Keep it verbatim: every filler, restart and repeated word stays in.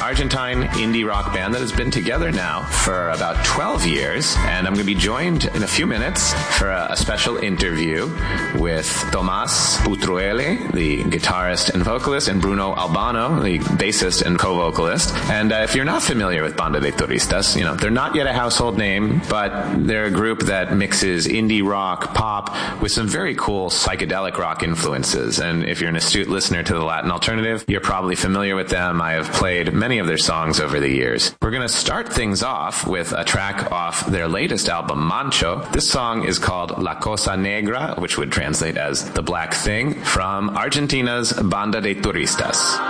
Argentine indie rock band that has been together now for about twelve years. And I'm going to be joined in a few minutes for a, a special interview with Tomás Putruele, the guitarist and vocalist, and Bruno Albano, the bassist and co-vocalist. And uh, if you're not familiar with Banda de Turistas, you know, they're not yet a household name, but they're a group that mixes indie rock, pop, with some very cool psychedelic rock influences. And if you're an astute listener to the Latin alternative, you're probably familiar with them. I have played many of their songs over the years. We're going to start things off with a track off their latest album, Mancho. This song is called La Cosa Negra, which would translate as The Black Thing, from Argentina's Banda de Turistas.